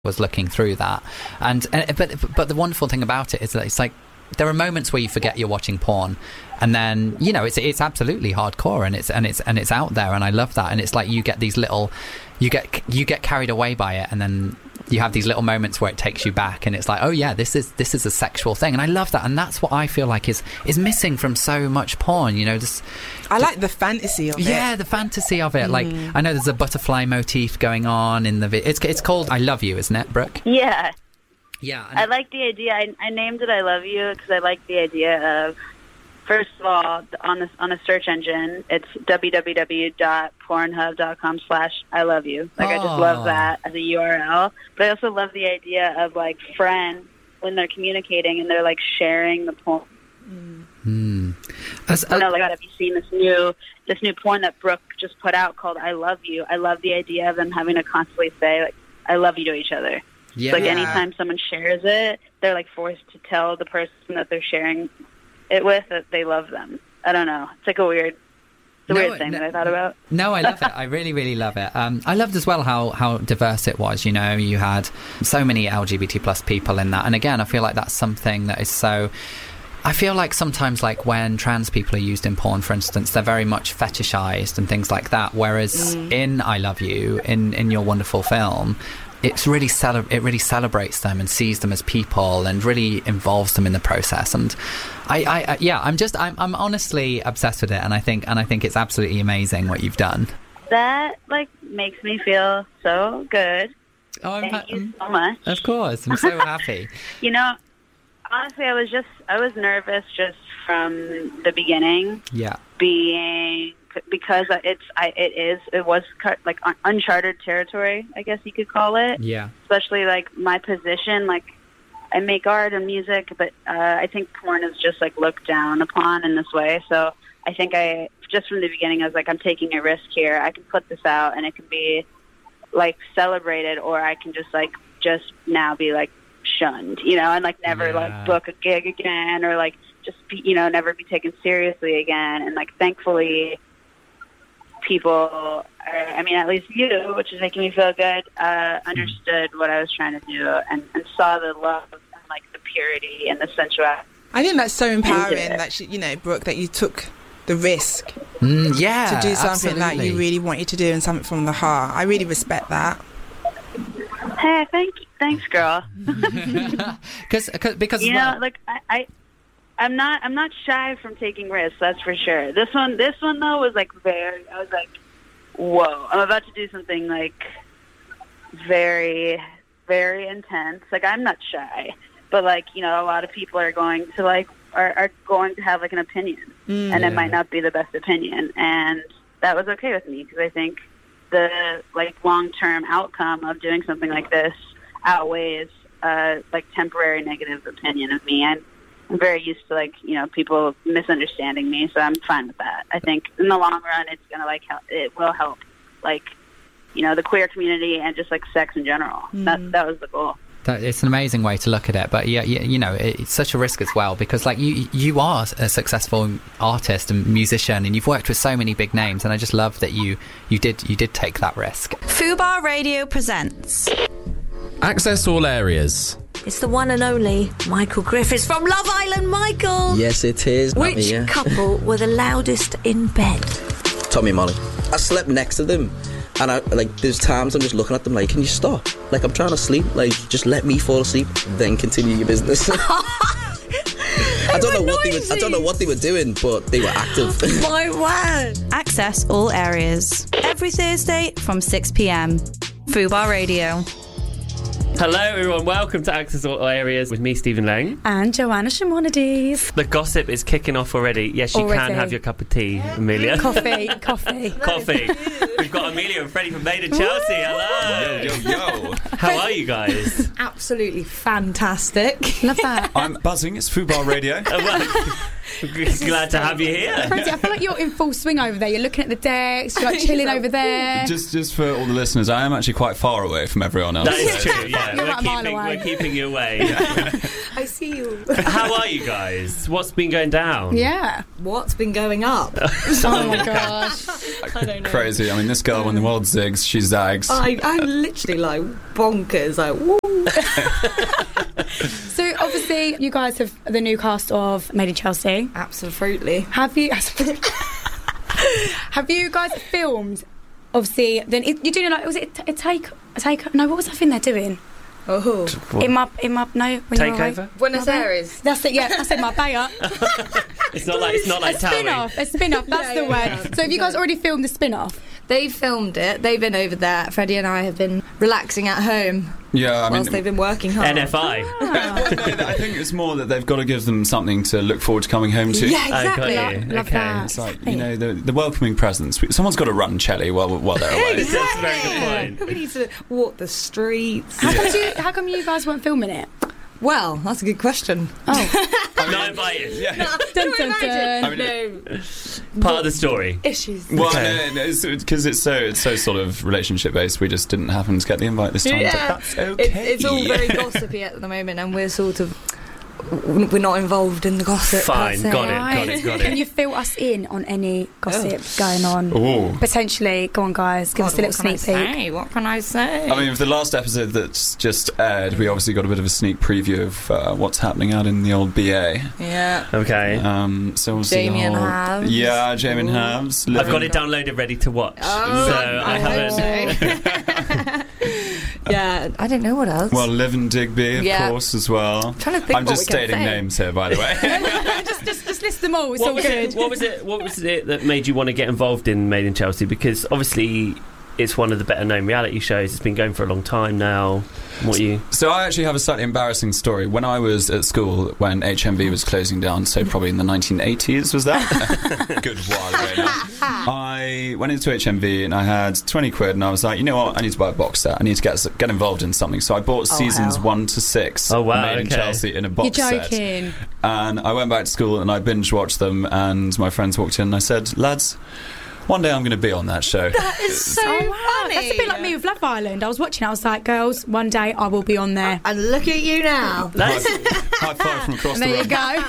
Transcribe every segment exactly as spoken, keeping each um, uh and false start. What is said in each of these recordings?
was looking through that, and, and but but the wonderful thing about it is that it's like there are moments where you forget you're watching porn, and then you know it's it's absolutely hardcore, and it's and it's and it's out there, and I love that. And it's like you get these little, you get you get carried away by it, and then you have these little moments where it takes you back, and it's like, oh yeah, this is this is a sexual thing, and I love that. And that's what I feel like is is missing from so much porn. You know, just I like the fantasy of it. Yeah, the fantasy of it. Mm. Like I know there's a butterfly motif going on in the vi- it's it's called I Love You, isn't it, Brooke? Yeah. Yeah, I like the idea. I, I named it I Love You because I like the idea of, first of all, on the, on a search engine, it's www.pornhub.com slash I love you. Like, oh. I just love that as a U R L. But I also love the idea of, like, friends when they're communicating and they're, like, sharing the porn. Mm. Mm. As, uh, you know, like, have you seen this new this new porn that Brooke just put out called I Love You? I love the idea of them having to constantly say, like, I love you to each other. Yeah. Like anytime someone shares it, they're like forced to tell the person that they're sharing it with that they love them. I don't know. It's like a weird, it's a no, weird thing no, that I thought about. No, I love it. I really, really love it. Um, I loved as well how, how diverse it was. You know, you had so many L G B T plus people in that. And again, I feel like that's something that is so... I feel like sometimes, like, when trans people are used in porn, for instance, they're very much fetishized and things like that. Whereas mm. in I Love You, in, in your wonderful film... It's really cele- it really celebrates them and sees them as people and really involves them in the process. And I, I, I yeah, I'm just I'm, I'm honestly obsessed with it, and I think and I think it's absolutely amazing what you've done. That like makes me feel so good. Oh, I'm Thank ha- you so much. Of course, I'm so happy. You know, honestly, I was just I was nervous just from the beginning. Yeah, being. Because it's, I, it is, it was like uncharted territory, I guess you could call it. Yeah. Especially like my position, like I make art and music, but uh, I think porn is just like looked down upon in this way. So I think I, just from the beginning, I was like, I'm taking a risk here. I can put this out and it can be like celebrated, or I can just like, just now be like shunned, you know, and like never yeah. like book a gig again, or like just be, you know, never be taken seriously again. And like, thankfully, people, are, I mean, at least you, which is making me feel good, uh, understood what I was trying to do and, and saw the love and, like, the purity and the sensuality. I think that's so empowering that, she, you know, Brooke, that you took the risk mm, yeah, to do something absolutely. that you really wanted to do and something from the heart. I really respect that. Hey, thank you. Thanks, girl. Cause, cause, because you well, know, like, I... I I'm not. I'm not shy from taking risks. That's for sure. This one. This one though was like very. I was like, whoa! I'm about to do something like very, very intense. Like I'm not shy, but like you know, a lot of people are going to like are, are going to have like an opinion, mm, and yeah. it might not be the best opinion, and that was okay with me because I think the like long term outcome of doing something like this outweighs uh, like temporary negative opinion of me. And I'm very used to, like, you know, people misunderstanding me, so I'm fine with that. I think in the long run, it's going to, like, help, it will help, like, you know, the queer community and just, like, sex in general. Mm. That that was the goal. That, it's an amazing way to look at it, but, yeah, you, you know, it's such a risk as well, because, like, you you are a successful artist and musician, and you've worked with so many big names, and I just love that you, you, did, you did take that risk. Fubar Radio presents... Access All Areas. It's the one and only Michael Griffiths from Love Island. Michael! Yes, it is. Which me, yeah. couple were the loudest in bed? Tommy and Molly. I slept next to them, and I like. There's times I'm just looking at them like, can you stop? Like, I'm trying to sleep. Like, just let me fall asleep, then continue your business. I don't know what they were. I don't know what they were doing, but they were active. My word! Access All Areas every Thursday from six p.m. Fubar Radio. Hello everyone, welcome to Access All Areas with me, Stephen Lang. And Joanna Shimonides. The gossip is kicking off already. Yes, you already. Can have your cup of tea, Amelia. Coffee, coffee. Coffee. We've got Amelia and Freddie from Made in Chelsea. Hello. Yo, yo, yo. How are you guys? Absolutely fantastic. Love that. I'm buzzing. It's Fubar Radio. Oh, well, Glad to have you here. Rosie, I feel like you're in full swing over there. You're looking at the decks, you're like chilling over there. Just, just for all the listeners, I am actually quite far away from everyone else. That is true. Yeah, You're we're about a mile keeping, away. we're keeping you away. I see you. How are you guys? What's been going down? Yeah. What's been going up? Oh my gosh. I don't know. Crazy. I mean, this girl, when the world zigs, she zags. I, I'm literally like bonkers. Like, woo. So obviously, you guys have the new cast of Made in Chelsea. Absolutely. Have you? Have you guys filmed? Obviously, then it, you're doing like was it a take? A take? No, what was that thing they're doing? Oh, In my, in my, no. When you're away. Takeover? Buenos Marbella? Aires. That's it. Yeah, I said Marbella. It's not like it's not like a spin-off. A spin-off. That's Yeah, the yeah, word. yeah. So have you guys already filmed the spin-off? They filmed it. They've been over there. Freddie and I have been relaxing at home Yeah, I mean, whilst they've been working hard. N F I. no, I think it's more that they've got to give them something to look forward to coming home to. Yeah, I got exactly. you. Love Okay. that. It's like, you know, the, the welcoming presence. Someone's got to run Chelly while, while they're away. That's a very good point. We need to walk the streets. How come, you, how come you guys weren't filming it? Well, that's a good question. Oh, Not invited. Yeah. dun, dun, dun. I mean, No Part of the story. issues. Well, Okay. no, no, it's because it's so it's so sort of relationship based. We just didn't happen to get the invite this time. Yeah. But that's okay. It's, it's all very gossipy at the moment, and we're sort of we're not involved in the gossip. Fine, per se. got it, got it, got Can it. you fill us in on any gossip going on? Ooh. Potentially, go on, guys. Give us a God, little what sneak can I peek. say? What can I say? I mean, for the last episode that's just aired, we obviously got a bit of a sneak preview of uh, what's happening out in the old B A. yeah. Okay. Um, so obviously the Jamie and whole- Halves. Yeah, Jamie and Halves. I've got living- it downloaded ready to watch. Oh, so I, I hope haven't. Yeah, I don't know what else. Well, Liv and Digby, of Yeah. course, as well. trying to think I'm what just we can stating say. names here, by the way. just, just, just list them all. It's What all was, good. it, what was it? What was it that made you want to get involved in Made in Chelsea? Because obviously, it's one of the better known reality shows. It's been going for a long time now. What you? So I actually have a slightly embarrassing story. When I was at school, when H M V was closing down, so probably in the nineteen eighties, was that? Good while ago now. I went into H M V and I had twenty quid, and I was like, you know what? I need to buy a box set. I need to get get involved in something. So I bought Oh, seasons hell. one to six. Oh, wow, Made in okay. Chelsea in a box You're set. joking. And I went back to school and I binge watched them. And my friends walked in and I said, lads, one day I'm going to be on that show. That is so Oh, wow. funny. That's a bit like me with Love Island. I was watching, I was like, girls, one day I will be on there. And look at you now. That's, High five from across And there the you room.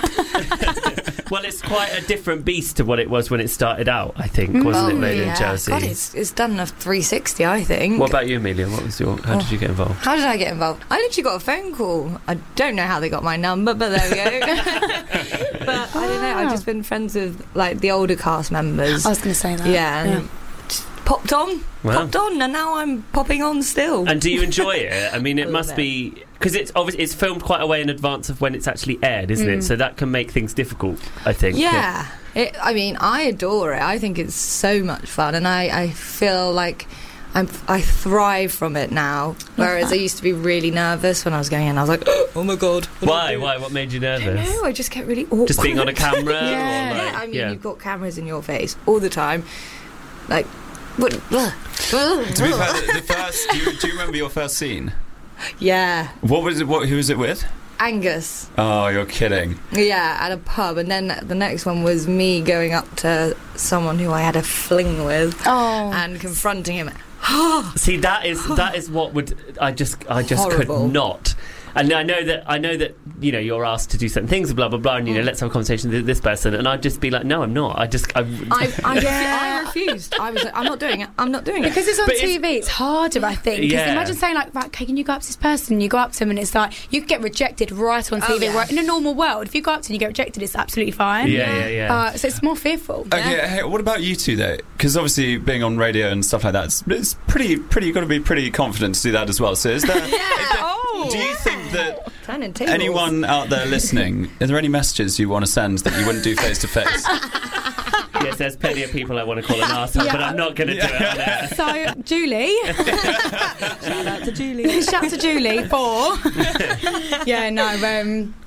go. well, it's quite a different beast to what it was when it started out. I think, wasn't it, Made in Chelsea? Oh, God, it's, it's done a three sixty, I think. What about you, Amelia? What was your? How did you get involved? How did I get involved? I literally got a phone call. I don't know how they got my number, but there we go. But I don't know. I've just been friends with like the older cast members. I was going to say that. yeah, and just popped on, Wow. popped on, and now I'm popping on still. And do you enjoy it? I mean, it Love must it. be because it's obviously it's filmed quite a way in advance of when it's actually aired, isn't it? So that can make things difficult. I think. yeah, It, I mean, I adore it. I think it's so much fun, and I, I feel like I'm, I thrive from it now. Whereas I used to be really nervous when I was going in. I was like, oh my god. what do I Why? do? Why? What made you nervous? No, I just get really awkward. Just being on a camera. Yeah. Or like, Yeah, I mean, yeah. you've got cameras in your face all the time. Like, what? To be fair, the, the first. Do you, do you remember your first scene? Yeah, What was it? What? Who was it with? Angus. Oh, you're kidding. Yeah, at a pub, and then the next one was me going up to someone who I had a fling with Oh. and confronting him. See, that is that is what would I just I just Horrible. could not. And I know that I know that you know you're asked to do certain things, blah blah blah, and you know let's have a conversation with this person, and I'd just be like, no, I'm not. I just I, I, I, Yeah. I refused. I was like, I'm not doing it. I'm not doing it. Because it's on But T V, it's harder, I think. 'Cause Yeah. imagine saying, like, right, okay, can you go up to this person? You go up to them, and it's like, you could get rejected right on T V. Oh, yeah. Where in a normal world, if you go up to them and you get rejected, it's absolutely fine. yeah yeah yeah. Uh, so it's more fearful. Okay, hey, what about you two though? Because obviously being on radio and stuff like that, it's, it's pretty, pretty. You've got to be pretty confident to do that as well. So is there? is there- Oh. Do you think that Turning tables. anyone out there listening, are there any messages you want to send that you wouldn't do face to face? Yes, there's plenty of people I want to call an arsehole, but I'm not going to do it on air. So, Julie. Shout out to Julie. Shout out to Julie for. Yeah, no, um,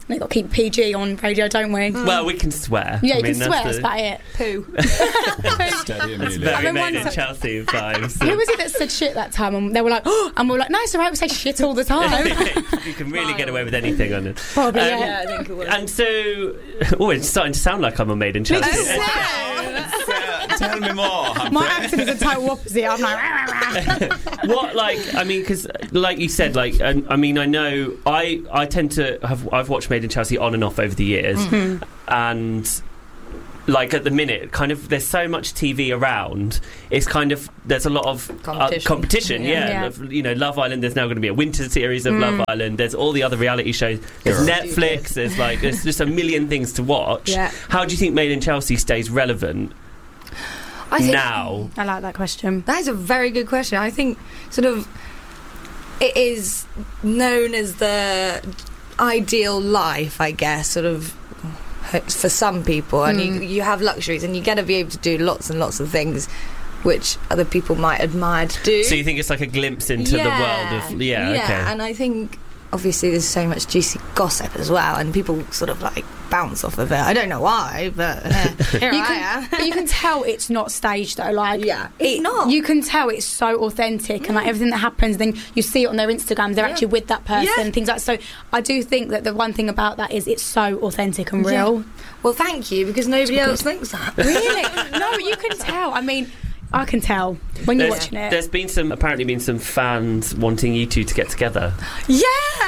They've got to keep P G on radio, don't we? Well, we can swear. Yeah, I you mean, can swear, that's that's the- about it. Poo. Steady, It's Amelia. very And then made in once- Chelsea vibes. Who was it that said shit that time? And they were like, oh, and we were like, no, it's all right, we say shit all the time. You can really get away with anything on it. Probably, Um, yeah. I think it was. And so, oh, it's starting to sound like I'm a Made in Chelsea. Tell me more. My accent is a total opposite. I'm like, What, like, I mean, because, like you said, like, and, I mean, I know I, I tend to have, I've watched Made in Chelsea on and off over the years, Mm-hmm. and, like, at the minute, kind of, there's so much T V around, it's kind of, there's a lot of Competition. Uh, competition, yeah. Yeah. Yeah. Of, you know, Love Island, there's now going to be a winter series of Mm. Love Island, there's all the other reality shows, there's Girl. Netflix, there's, like, there's just a million things to watch. Yeah. How do you think Made in Chelsea stays relevant I think now? I like that question. That is a very good question. I think sort of it is known as the ideal life, I guess, sort of for some people, and you, you have luxuries, and you get to be able to do lots and lots of things which other people might admire to do. So you think it's like a glimpse into Yeah. the world of yeah, yeah, okay. and I think obviously there's so much juicy gossip as well, and people sort of like bounce off of it. I don't know why, but uh, here You I can, am. but you can tell it's not staged though. Like, Yeah, it's not. You can tell it's so authentic, and like everything that happens, then you see it on their Instagram. They're Yeah. actually with that person, Yeah. things like so. I do think that the one thing about that is it's so authentic and Yeah. real. Well, thank you, because nobody else thinks that. Really? No, but you can tell. I mean, I can tell when you're There's, watching it. there's been some apparently been some fans wanting you two to get together. Yeah,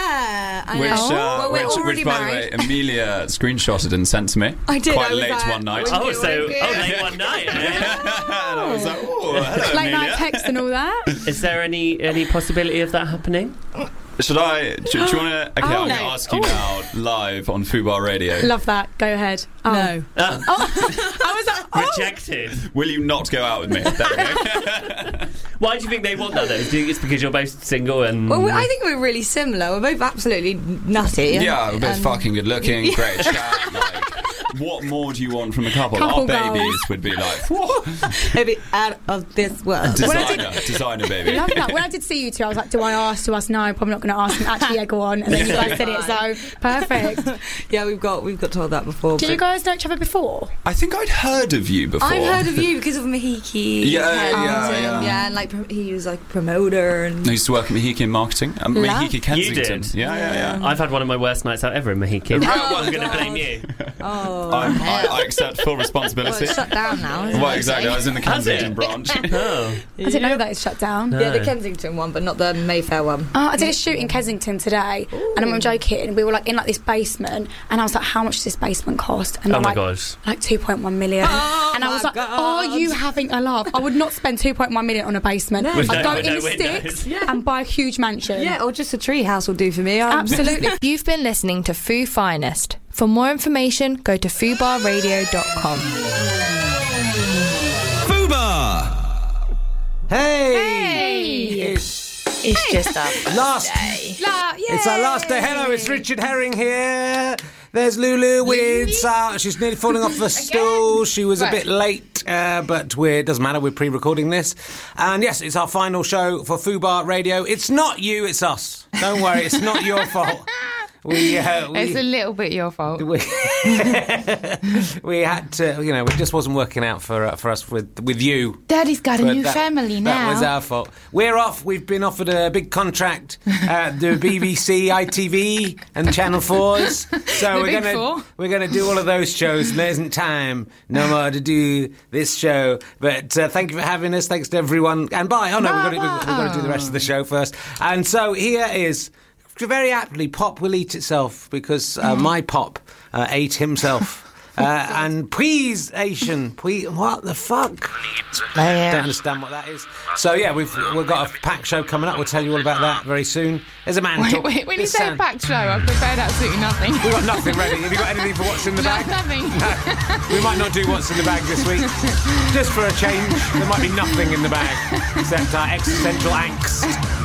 I Which, know. uh, well, we're which, already which, by married. the way, Amelia screenshotted and sent to me. I did, Quite I was late like, one night. Winky, Oh, so winky. oh, late one night. eh? And I was like, oh, hello, Late night Amelia. text and all that. Is there any any possibility of that happening? Should I? Do, do you want to? Okay, Oh, I'm going no. to ask you Oh. now, live on Fubar Radio. Love that. Go ahead. Oh. No. Uh, I was like, oh. Rejected. Will you not go out with me? There we go. Why do you think they want that though? Do you think it's because you're both single and? Well, we- I think we're really similar. We're both absolutely nutty. and- Yeah, we're both and- fucking good looking, great chat. Like, what more do you want from a couple? Couple Our babies goals. would be like, what? Maybe out of this world. Designer, designer baby. Love that. When I did see you two, I was like, do I ask? Do I ask? No, I'm probably not going to ask. And actually, yeah, go on. And then you guys said it, so perfect. Yeah, we've got we've got told that before. Did but you guys know each other before? I think I'd heard of you before. I've heard of you because of Mahiki. Yeah, Kensington, yeah, yeah. yeah, and like pro- he was like promoter and I used to work at Mahiki in marketing. Um, Love. Mahiki Kensington. did? Yeah, yeah, yeah. I've had one of my worst nights out ever in Mahiki. Oh, I'm going to blame you. oh, I'm, I, I accept full well, responsibility. it's shut down now. Isn't Well, it? exactly. I was in the Has it? Kensington branch. Oh. I didn't know that it's shut down. Yeah, the No. Kensington one, but not the Mayfair one. Oh, I did a shoot in Kensington today, and I'm not joking. We were like in like this basement, and I was like, "How much does this basement cost?" And Oh they're my like, gosh. like two point one million. Oh and I my was like, God. "Are you having a laugh? I would not spend two point one million on a basement. With I'd no- go with in no the windows. sticks and buy a huge mansion." Yeah, or just a tree house will do for me. I'm- Absolutely. You've been listening to Foo Finest. For more information, go to fubar radio dot com. Fubar! Hey! Hey! It's, It's just our last La- It's our last day. Hello, it's Richard Herring here. There's Lulu with uh, she's nearly falling off the stool. She was a Right. bit late, uh, but we're, it doesn't matter. We're pre-recording this, and yes, it's our final show for Fubar Radio. It's not you, it's us. Don't worry, it's not your fault. We, uh, we, It's a little bit your fault. we, we had to, you know, it just wasn't working out for uh, for us with with you. Daddy's got a But new that- family now. That was our fault. We're off. We've been offered a big contract at the B B C, I T V, and Channel Fours. So The we're big gonna four. we're gonna do all of those shows. And there isn't time no more to do this show. But uh, thank you for having us. Thanks to everyone. And bye. Oh no, we've got to, we've, we've got to do the rest of the show first. And so here is. Very aptly, Pop will eat itself because uh, my Pop uh, ate himself. Uh, and please, Asian, please, what the fuck? Don't understand what that is. So yeah, we've we've got a packed show coming up. We'll tell you all about that very soon. There's a man. Wait, talk- wait, when you this say sound- packed show, I've prepared absolutely nothing. We've got nothing ready. Have you got anything for what's in the No, bag? nothing. No. We might not do what's in the bag this week. Just for a change, there might be nothing in the bag except our existential angst.